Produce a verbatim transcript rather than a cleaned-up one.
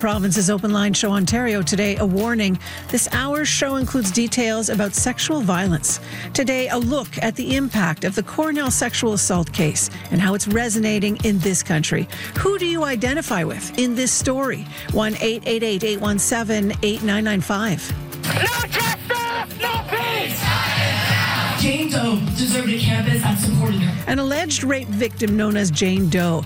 Province's Open Line Show Ontario today, a warning. This hour's show includes details about sexual violence. Today, a look at the impact of the Cornell sexual assault case and how it's resonating in this country. Who do you identify with in this story? one eight eight eight, eight one seven, eight nine nine five. No justice, no peace! Jane Doe deserved a campus that supported her. An alleged rape victim known as Jane Doe